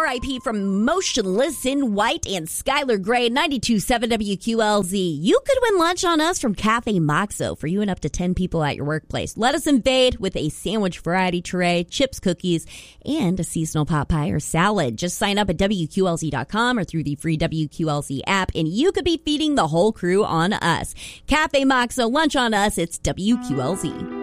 RIP from Motionless in White and Skylar Gray, 92.7 WQLZ. You could win lunch on us from Cafe Moxo for you and up to 10 people at your workplace. Let us invade with a sandwich variety tray, chips, cookies, and a seasonal pot pie or salad. Just sign up at WQLZ.com or through the free WQLZ app, and you could be feeding the whole crew on us. Cafe Moxo, lunch on us. It's WQLZ.